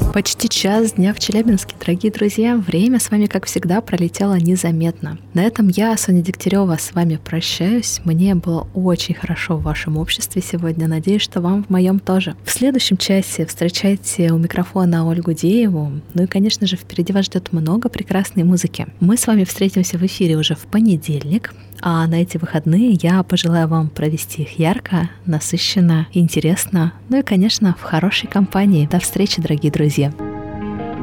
Почти час дня в Челябинске, дорогие друзья. Время с вами, как всегда, пролетело незаметно. На этом я, Соня Дегтярева, с вами прощаюсь. Мне было очень хорошо в вашем обществе сегодня. Надеюсь, что вам в моем тоже. В следующем часе встречайте у микрофона Ольгу Дееву. Ну и, конечно же, впереди вас ждет много прекрасной музыки. Мы с вами встретимся в эфире уже в понедельник. А на эти выходные я пожелаю вам провести их ярко, насыщенно, интересно, ну и, конечно, в хорошей компании. До встречи, дорогие друзья!